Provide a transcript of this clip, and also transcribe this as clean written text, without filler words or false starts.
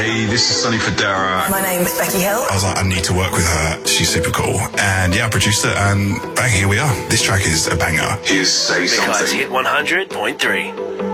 Hey, this is Sonny Fodera. My name's Becky Hill. I was like, I need to work with her. She's super cool. And yeah, I produced it, and bang, here we are. This track is a banger. Here's Say Because Something. Hit 100.3.